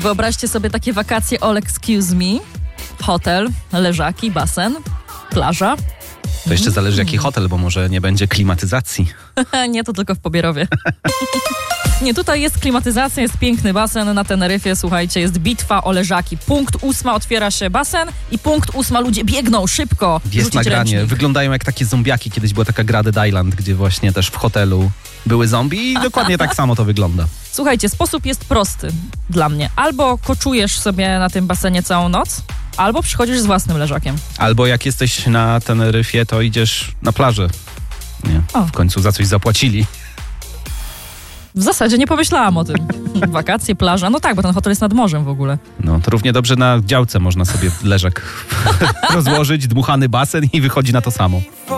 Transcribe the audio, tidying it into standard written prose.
Wyobraźcie sobie takie wakacje all excuse me. Hotel, leżaki, basen, plaża. To jeszcze zależy jaki hotel, bo może nie będzie klimatyzacji. Nie, to tylko w Pobierowie. Nie, tutaj jest klimatyzacja, jest piękny basen na Teneryfie, słuchajcie, jest bitwa o leżaki. Punkt 8 otwiera się basen i punkt 8 ludzie biegną szybko. Jest nagranie, ręcznik. Wyglądają jak takie zombiaki. Kiedyś była taka gra Dead Island, gdzie właśnie też w hotelu były zombie i dokładnie tak samo to wygląda. Słuchajcie, sposób jest prosty dla mnie. Albo koczujesz sobie na tym basenie całą noc, albo przychodzisz z własnym leżakiem. Albo jak jesteś na Teneryfie, to idziesz na plażę. Nie, O. w końcu za coś zapłacili. W zasadzie nie pomyślałam o tym. Wakacje, plaża, no tak, bo ten hotel jest nad morzem w ogóle. No to równie dobrze na działce można sobie leżak rozłożyć, dmuchany basen i wychodzi na to samo.